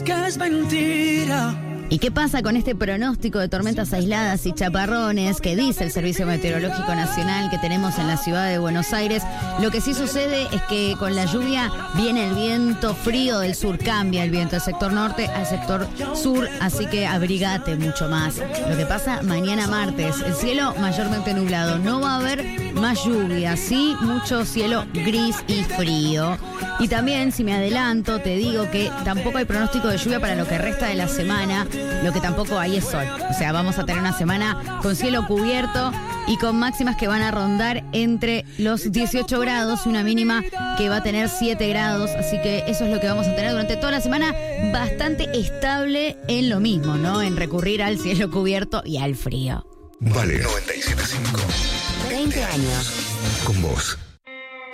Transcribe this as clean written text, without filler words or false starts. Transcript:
Que es mentira. ¿Y qué pasa con este pronóstico de tormentas aisladas y chaparrones que dice el Servicio Meteorológico Nacional que tenemos en la ciudad de Buenos Aires? Lo que sí sucede es que con la lluvia viene el viento frío del sur, cambia el viento del sector norte al sector sur, así que abrigate mucho más. Lo que pasa mañana martes, el cielo mayormente nublado, no va a haber más lluvia, sí, mucho cielo gris y frío. Y también, si me adelanto, te digo que tampoco hay pronóstico de lluvia para lo que resta de la semana. Lo que tampoco hay es sol. O sea, vamos a tener una semana con cielo cubierto y con máximas que van a rondar entre los 18 grados y una mínima que va a tener 7 grados. Así que eso es lo que vamos a tener durante toda la semana, bastante estable en lo mismo, ¿no? En recurrir al cielo cubierto y al frío. Vale 97.5. 20 años. Con vos.